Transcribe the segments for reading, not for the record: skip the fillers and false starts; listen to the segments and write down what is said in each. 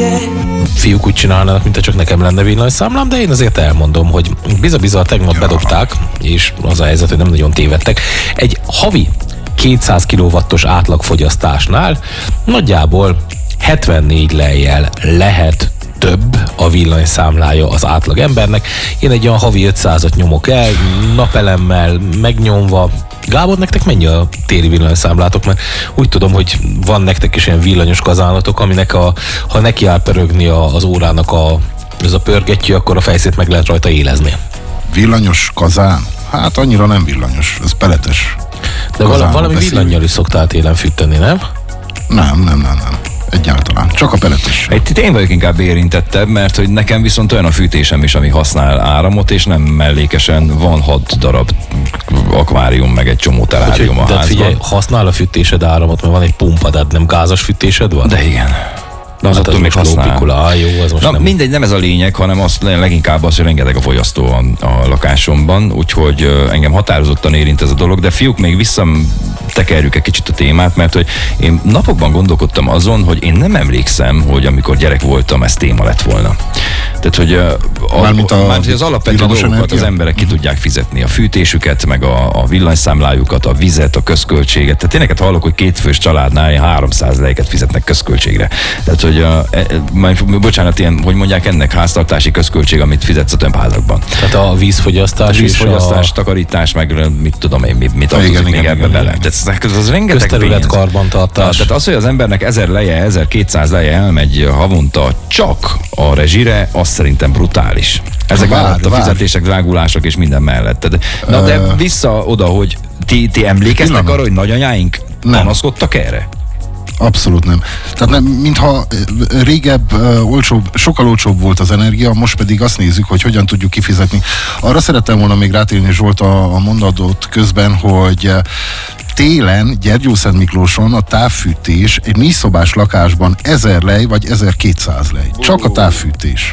Fiúk úgy csinálnak, mintha csak nekem lenne villanyszámlám, de én azért elmondom, hogy biza-biza tegnap bedobták, és az a helyzet, hogy nem nagyon tévedtek. Egy havi 200 kW-os átlagfogyasztásnál nagyjából 74 lejjel lehet több a villanyszámlája az átlag embernek. Én egy olyan havi 500-at nyomok el, napelemmel megnyomva. Gábor, nektek mennyi a téli villanyszámlátok? Mert úgy tudom, hogy van nektek is ilyen villanyos kazánatok, aminek ha neki áll pörögni az órának ez a pörgetjű, akkor a fejszét meg lehet rajta élezni. Villanyos kazán? Hát annyira nem villanyos, ez peletes. De valami villannyal is szoktál télen fűteni, nem? Nem. Egyáltalán. Csak a peletes. Én vagyok inkább érintettebb, mert hogy nekem viszont olyan a fűtésem is, ami használ áramot, és nem mellékesen van 6 darab akvárium, meg egy csomó terárium a házban. De figyelj, használ a fűtésed áramot, mert van egy pumpa, de nem gázos fűtésed van? De igen. De az attól még használ. Jó, az most na, nem. Mindegy, nem ez a lényeg, hanem leginkább az, hogy rengeteg a fogyasztó a lakásomban, úgyhogy engem határozottan érint ez a dolog, de fiúk, még visszatekerjük egy kicsit a témát, mert hogy én napokban gondolkodtam azon, hogy én nem emlékszem, hogy amikor gyerek voltam, ez téma lett volna. Tehát, hogy az alapvető dolgokat az emberek ki tudják fizetni, a fűtésüket, meg a villanyszámlájukat, a vizet, a közköltséget. Tehát éneket hallok, hogy 2 fős családnál 300 lejket fizetnek közköltségre. Tehát, hogy bocsánat, ilyen, hogy mondják ennek, háztartási közköltség, amit fizetsz a tömbházakban. Tehát a vízfogyasztás, takarítás, meg mit tudom én, mit tartozik még ebbe bele. Tehát az rengeteg közterület karbantartás. Tehát az, hogy az embernek 1000 leje, 1200 leje elmegy havonta csak a rezsire, az szerintem brutális. Ezek mellett a fizetések, drágulások és minden mellett. Na de vissza oda, hogy ti emlékeztek arra, hogy nagyanyáink panaszkodtak erre? Abszolút nem. Tehát nem, mintha régebb sokkal olcsóbb volt az energia, most pedig azt nézzük, hogy hogyan tudjuk kifizetni. Arra szerettem volna még rátérni, Zsolt, a mondatot közben, hogy télen Gyergyószentmiklóson a távfűtés egy 4 szobás lakásban 1000 lej vagy 1200 lej. Csak a távfűtés.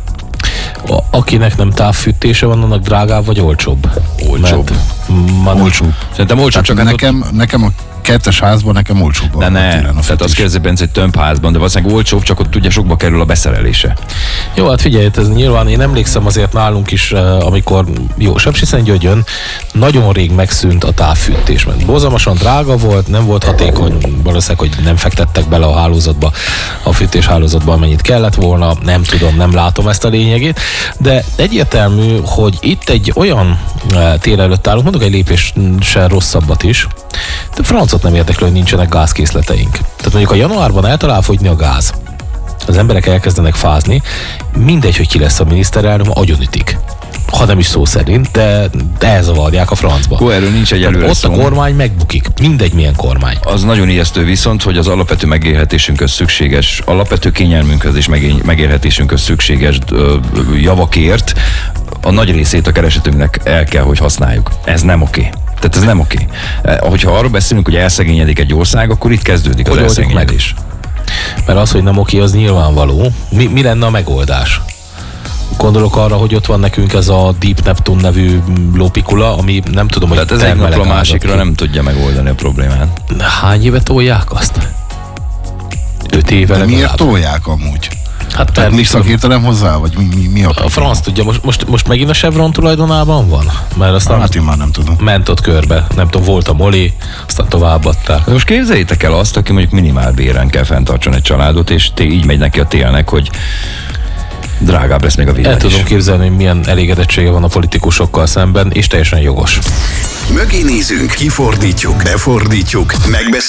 Akinek nem távfűtése van, annak drágább vagy olcsóbb? Olcsóbb. Olcsóbb. Szerintem olcsóbb, csak nekem a kertes házban nekem olcsóbb. De ne, tehát azt kérdezi Bence, hogy tömbházban, de valószínűleg olcsóbb, csak ott ugye sokba kerül a beszerelése. Jó, hát figyelj, ez nyilván én emlékszem azért nálunk is, amikor Sepsiszentgyörgyön nagyon rég megszűnt a távfűtés, mert borzalmasan drága volt, nem volt hatékony, valószínűleg, hogy nem fektettek bele a hálózatba, a fűtéshálózatba, amennyit kellett volna, nem tudom, nem látom ezt a lényegét, de egyértelmű, hogy itt egy olyan tél előtt állunk, mondok egy lépéssel rosszabbat is, de francot nem érdekel, hogy nincsenek gázkészleteink. Tehát mondjuk a januárban eltalál fogyni a gáz. Az emberek elkezdenek fázni, mindegy, hogy ki lesz a miniszterelnök, agyonütik. Ha nem is szó szerint, de elzavarják a francba. Hú, erről nincs egyelőre ott szó. A kormány megbukik, mindegy milyen kormány. Az nagyon ijesztő viszont, hogy az alapvető megélhetésünkhöz szükséges, alapvető kényelmünkhöz és megélhetésünkhöz szükséges javakért a nagy részét a keresetünknek el kell, hogy használjuk. Ez nem oké. Tehát ez nem oké. Hogyha arról beszélünk, hogy elszegényedik egy ország, akkor itt kezdődik az elszegényedés. Mert az, hogy nem oké, az nyilvánvaló. Mi lenne a megoldás? Gondolok arra, hogy ott van nekünk ez a Deep Neptune nevű lópikula, ami nem tudom, hogy tehát ez egy napra másikra nem tudja megoldani a problémát. Hány éve tolják azt? 5 éve legalább. Miért tolják amúgy? Hát tehát nincs szakértelem hozzá, vagy mi a franc tudja, most megint a Chevron tulajdonában van? Mert aztán hát én már nem tudom. Ment ott körbe, nem tudom, volt a Moli, aztán továbbadták. Most képzeljétek el azt, aki mondjuk minimálbéren kell fenntartson egy családot, és így megy neki a télnek, hogy drágább lesz még a villany. El tudom képzelni, hogy milyen elégedettsége van a politikusokkal szemben, és teljesen jogos. Mögé nézünk, kifordítjuk, befordítjuk, megbeszéljük.